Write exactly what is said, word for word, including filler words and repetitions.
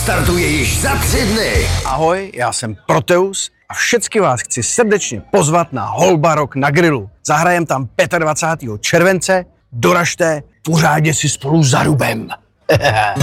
Startuje již za tři dny. Ahoj, já jsem Proteus a všecky vás chci srdečně pozvat na Holba Rock na grilu. Zahrajem tam dvacátého pátého července, doražte, pořádně si spolu zarubem.